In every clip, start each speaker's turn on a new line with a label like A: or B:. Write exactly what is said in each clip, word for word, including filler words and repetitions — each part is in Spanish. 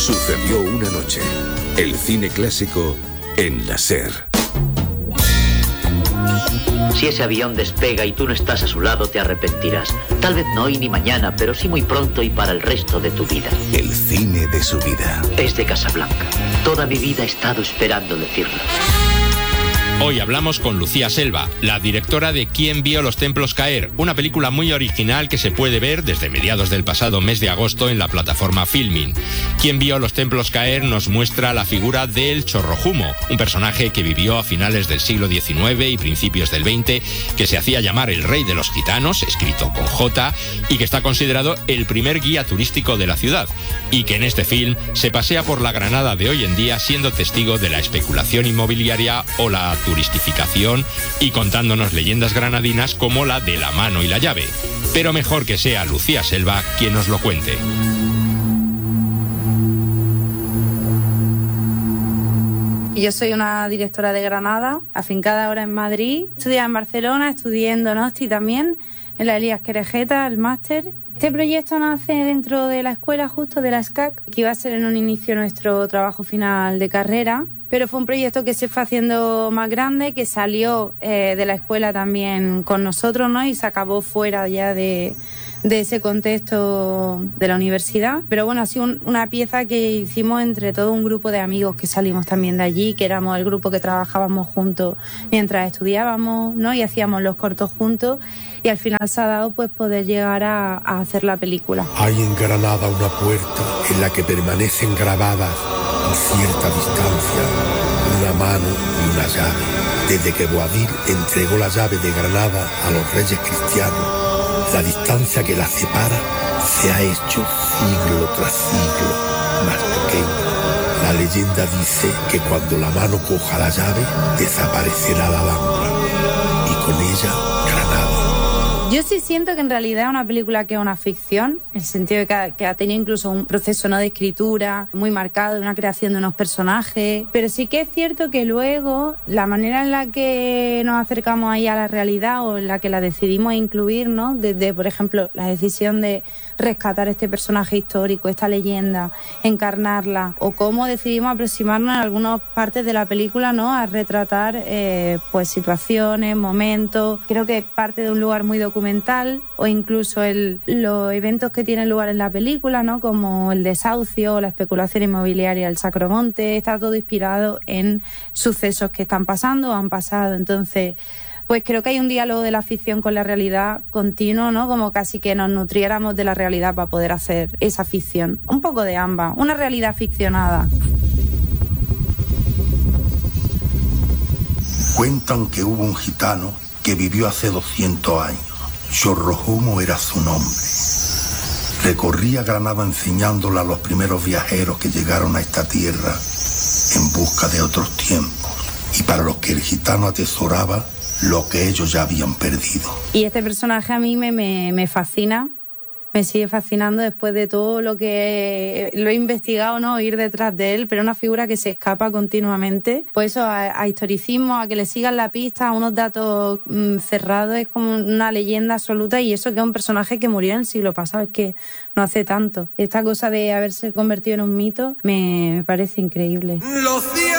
A: Sucedió una noche. El cine clásico en la SER.
B: Si ese avión despega y tú no estás a su lado, te arrepentirás. Tal vez no hoy ni mañana, pero sí muy pronto y para el resto de tu vida.
A: El cine de su vida.
B: Es de Casablanca. Toda mi vida he estado esperando decirlo.
C: Hoy hablamos con Lucía Selva, la directora de ¿Quién vio los templos caer?, una película muy original que se puede ver desde mediados del pasado mes de agosto en la plataforma Filmin. ¿Quién vio los templos caer? Nos muestra la figura del Chorrojumo, un personaje que vivió a finales del siglo diecinueve y principios del veinte, que se hacía llamar el rey de los gitanos, escrito con J, y que está considerado el primer guía turístico de la ciudad, y que en este film se pasea por la Granada de hoy en día siendo testigo de la especulación inmobiliaria o la turistificación y contándonos leyendas granadinas como la de la mano y la llave. Pero mejor que sea Lucía Selva quien nos lo cuente.
D: Yo soy una directora de Granada, afincada ahora en Madrid. Estudié en Barcelona, estudié en Donosti también, en la Elías Querejeta, el máster. Este proyecto nace dentro de la escuela justo de la S C A C, que iba a ser en un inicio nuestro trabajo final de carrera, pero fue un proyecto que se fue haciendo más grande, que salió eh, de la escuela también con nosotros, ¿no? Y se acabó fuera ya de, de ese contexto de la universidad. Pero bueno, ha sido un, una pieza que hicimos entre todo un grupo de amigos que salimos también de allí, que éramos el grupo que trabajábamos juntos mientras estudiábamos, ¿no? Y hacíamos los cortos juntos. Y al final se ha dado pues poder llegar a, a hacer la película.
E: Hay en Granada una puerta en la que permanecen grabadas a cierta distancia una mano y una llave. Desde que Boabdil entregó la llave de Granada a los reyes cristianos, la distancia que la separa se ha hecho siglo tras siglo más pequeña. La leyenda dice que cuando la mano coja la llave, desaparecerá la Alhambra y con ella Granada.
D: Yo sí siento que en realidad es una película que es una ficción, en el sentido de que ha, que ha tenido incluso un proceso, ¿no?, de escritura muy marcado, de una creación de unos personajes, pero sí que es cierto que luego la manera en la que nos acercamos ahí a la realidad o en la que la decidimos incluir, ¿no?, desde, por ejemplo, la decisión de rescatar este personaje histórico, esta leyenda, encarnarla, o cómo decidimos aproximarnos en algunas partes de la película, ¿no?, a retratar eh, pues situaciones, momentos. Creo que parte de un lugar muy documental o incluso el, los eventos que tienen lugar en la película, ¿no?, como el desahucio o la especulación inmobiliaria, el Sacromonte, está todo inspirado en sucesos que están pasando o han pasado. Entonces, pues creo que hay un diálogo de la ficción con la realidad continuo, ¿no?, como casi que nos nutriéramos de la realidad para poder hacer esa ficción. Un poco de ambas, una realidad ficcionada.
E: Cuentan que hubo un gitano que vivió hace doscientos años. Chorrojumo era su nombre. Recorría Granada enseñándole a los primeros viajeros que llegaron a esta tierra en busca de otros tiempos, y para los que el gitano atesoraba lo que ellos ya habían perdido.
D: Y este personaje a mí me, me, me fascina, me sigue fascinando después de todo lo que lo he investigado, ¿no?, ir detrás de él, pero es una figura que se escapa continuamente. Por eso a, a historicismo, a que le sigan la pista, a unos datos mmm, cerrados, es como una leyenda absoluta, y eso que es un personaje que murió en el siglo pasado, es que no hace tanto. Esta cosa de haberse convertido en un mito me, me parece increíble.
F: Los cielos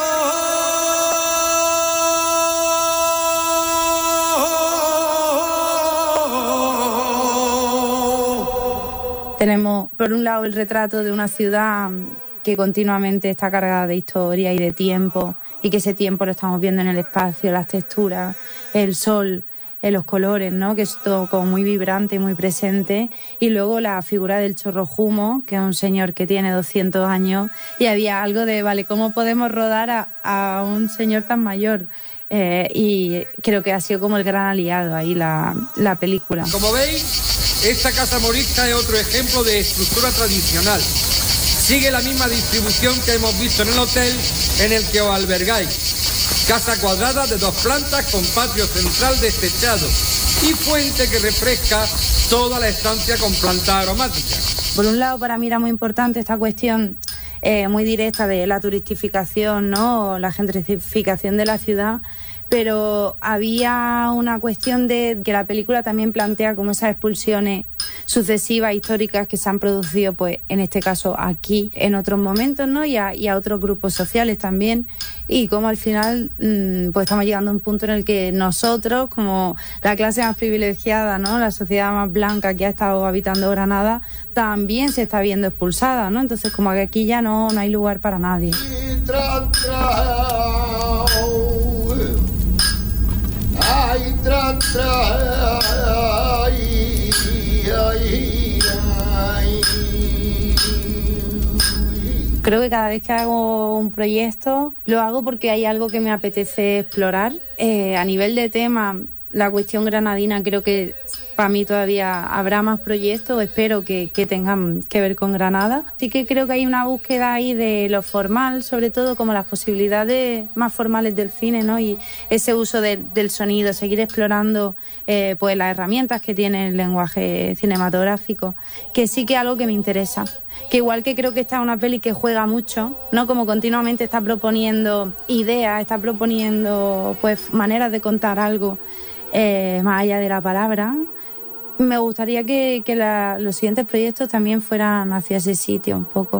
D: Tenemos, por un lado, el retrato de una ciudad que continuamente está cargada de historia y de tiempo, y que ese tiempo lo estamos viendo en el espacio, las texturas, el sol, en los colores, ¿no?, que es todo como muy vibrante y muy presente. Y luego la figura del Chorrojumo, que es un señor que tiene doscientos años, y había algo de, vale, ¿cómo podemos rodar a, a un señor tan mayor? Eh, y creo que ha sido como el gran aliado ahí la, la película.
F: Como veis, esta casa morisca es otro ejemplo de estructura tradicional. Sigue la misma distribución que hemos visto en el hotel en el que os albergáis. Casa cuadrada de dos plantas con patio central destechado y fuente que refresca toda la estancia con plantas aromáticas.
D: Por un lado, para mí era muy importante esta cuestión eh, muy directa de la turistificación, ¿no?, la gentrificación de la ciudad, pero había una cuestión de que la película también plantea como esas expulsiones sucesivas históricas que se han producido, pues en este caso aquí, en otros momentos, ¿no? Y a, y a otros grupos sociales también, y como al final mmm, pues estamos llegando a un punto en el que nosotros, como la clase más privilegiada, ¿no? La sociedad más blanca que ha estado habitando Granada, también se está viendo expulsada, ¿no? Entonces como que aquí ya no, no hay lugar para nadie.
G: Ay, tra, tra, ay, ay, ay.
D: Creo que cada vez que hago un proyecto lo hago porque hay algo que me apetece explorar. Eh, a nivel de tema, la cuestión granadina, creo que para mí todavía habrá más proyectos, espero que, que tengan que ver con Granada. Sí que creo que hay una búsqueda ahí de lo formal, sobre todo como las posibilidades más formales del cine, ¿no? Y ese uso de, del sonido, seguir explorando eh, pues las herramientas que tiene el lenguaje cinematográfico, que sí que es algo que me interesa. Que igual que creo que esta es una peli que juega mucho, ¿no? Como continuamente está proponiendo ideas, está proponiendo pues maneras de contar algo eh, más allá de la palabra. Me gustaría que, que la, los siguientes proyectos también fueran hacia ese sitio un poco.